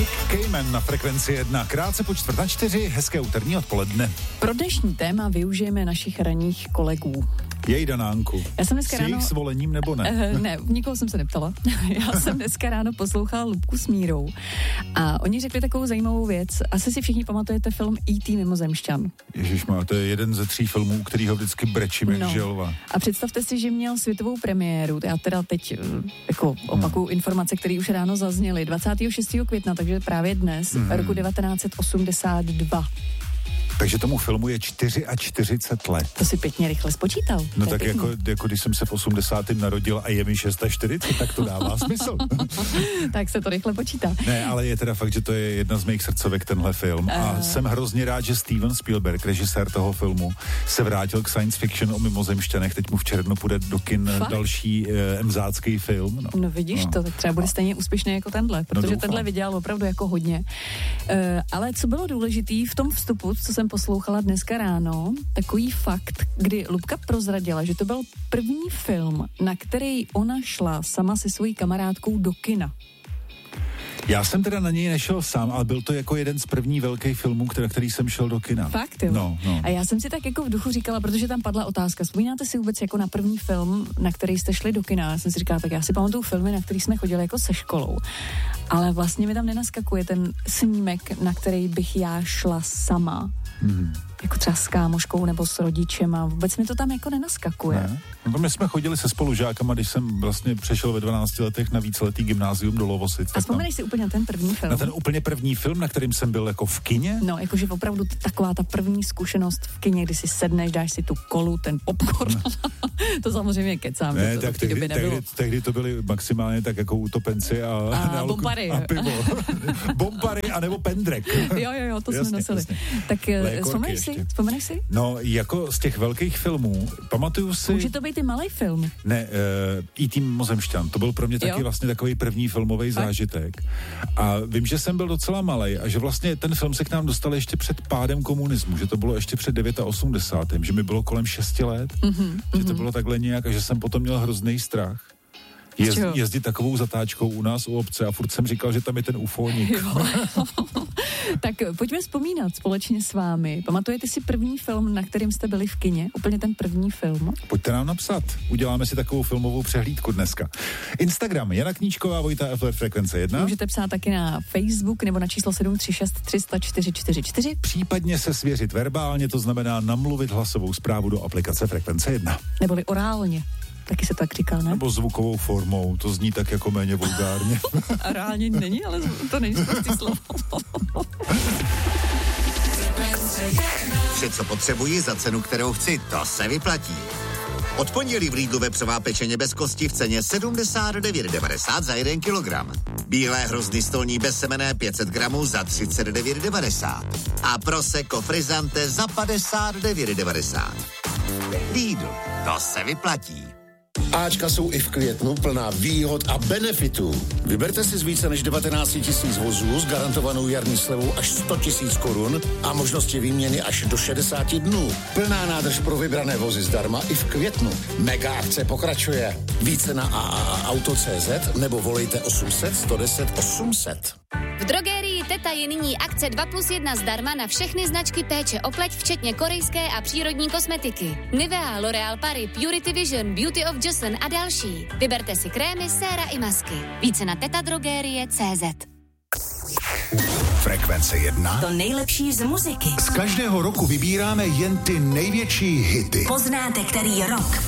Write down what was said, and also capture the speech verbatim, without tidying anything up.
Nick Cayman na Frekvenci jedna. Krátce po čtvrt na čtyři, hezké úterní odpoledne. Pro dnešní téma využijeme našich ranních kolegů. Jej Danánku. Já jsem dneska S jejich ráno... svolením nebo ne? Uh, ne, nikoho jsem se neptala. Já jsem dneska ráno poslouchala Lubku s Mírou a oni řekli takovou zajímavou věc. Asi si všichni pamatujete film E T Mimozemšťan. Ježišmá, to je jeden ze tří filmů, kterýho vždycky brečím jak no. želva. A představte si, že měl světovou premiéru. Já teda teď jako opakuju hmm. informace, které už ráno zazněly. dvacátého šestého května, takže právě dnes, hmm. roku devatenáct set osmdesát dva. Takže tomu filmu je čtyřicet čtyři let. To si pěkně rychle spočítal. No tak jako, jako když jsem se v osmdesátém narodil a je mi čtyřicet šest, tak to dává smysl. Tak se to rychle počítá. Ne, ale je teda fakt, že to je jedna z mých srdcovek, tenhle film. Uh... A jsem hrozně rád, že Steven Spielberg, režisér toho filmu, se vrátil k science fiction o mimozemšťanech. Teď mu v červnu půjde do kin fakt? další e, emzácký film. No, no vidíš no. to, tak třeba bude stejně úspěšný jako tenhle, protože no, tenhle vydělal opravdu jako hodně. Uh, ale co bylo důležitý v tom vstupu, co jsem poslouchala dneska ráno, takový fakt, kdy Lubka prozradila, že to byl první film, na který ona šla sama se svojí kamarádkou do kina. Já jsem teda na něj nešel sám, ale byl to jako jeden z prvních velkých filmů, který, který jsem šel do kina. Fakt, jo? No, no. A já jsem si tak jako v duchu říkala, protože tam padla otázka, vzpomínáte si vůbec jako na první film, na který jste šli do kina? Já jsem si říkala, tak já si pamatuju filmy, na který jsme chodili jako se školou. Ale vlastně mi tam nenaskakuje ten snímek, na který bych já šla sama. Hmm. Jako třeba s kámoškou nebo s rodičem a vůbec mi to tam jako nenaskakuje. Ne? No, my jsme chodili se spolužákama, když jsem vlastně přešel ve dvanácti letech na víceletý gymnázium do Lovosic. A vzpomeneš si úplně na ten první film? Na ten úplně první film, na kterým jsem byl jako v kině? No, jakože opravdu taková ta první zkušenost v kině, kdy si sedneš, dáš si tu kolu, ten popcorn. No. To samozřejmě kecám, ne, to, tak to tehdy, tehdy, tehdy, tehdy to byly maximálně tak jako utopenci a, a bombary. A pivo. Bombary a nebo pendrek. Jo, jo, jo, to jasně, jsme nosili. Jasně. Tak vzpomeneš si? Vzpomeneš si? No, jako z těch velkých filmů, pamatuju si... Může to být i malej film? Ne, uh, E T Mimozemšťan, to byl pro mě taky jo? vlastně takový první filmový zážitek. A vím, že jsem byl docela malej a že vlastně ten film se k nám dostal ještě před pádem komunismu, že to bylo ještě před osmdesátým devátým že mi bylo kolem šesti let, mm-hmm, že to bylo takhle nějak a že jsem potom měl hrozný strach. Jezd, jezdit takovou zatáčkou u nás u obce a furt jsem říkal, že tam je ten ufónik. Tak pojďme vzpomínat společně s vámi. Pamatujete si první film, na kterým jste byli v kině? Úplně ten první film? Pojďte nám napsat. Uděláme si takovou filmovou přehlídku dneska. Instagram Jana Kníčková, Vojta F. Frekvence jedna. Můžete psát taky na Facebook nebo na číslo sedm tři šest tři nula čtyři čtyři čtyři. Případně se svěřit verbálně, to znamená namluvit hlasovou zprávu do aplikace Frekvence jedna. Neboli orálně. Taky se tak říká, ne? Nebo zvukovou formou, to zní tak jako méně vulgárně. A reálně není, ale to není prostý slovo. Vše, co potřebuji za cenu, kterou chci, to se vyplatí. Od pondělí v Lidlu vepřová pečeně bez kosti v ceně sedmdesát devět devadesát za jeden kilogram. Bílé hrozny stolní bezsemenné pět set gramů za třicet devět devadesát. A prosecco frizzante za padesát devět devadesát. Lidl, to se vyplatí. Ačka jsou i v květnu plná výhod a benefitů. Vyberte si z více než devatenáct tisíc vozů s garantovanou jarní slevou až sto tisíc korun a možnosti výměny až do šedesát dnů. Plná nádrž pro vybrané vozy zdarma i v květnu. Mega akce pokračuje. Více na a a a auto tečka cé zet nebo volejte osm set sto deset osm set. V drogerii Teta je nyní akce dva plus jedna zdarma na všechny značky péče o pleť, včetně korejské a přírodní kosmetiky. Nivea, L'Oréal Paris, Purity Vision, Beauty of Joseon a další. Vyberte si krémy, séra i masky. Více na tetadrogerie tečka cé zet. Frekvence jedna. To nejlepší z muziky. Z každého roku vybíráme jen ty největší hity. Poznáte, který rok